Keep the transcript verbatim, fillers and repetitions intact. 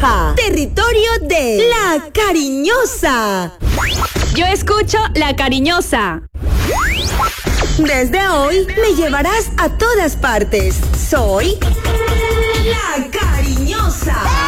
Loja, territorio de La Cariñosa. Yo escucho La Cariñosa. Desde hoy me llevarás a todas partes. Soy La Cariñosa.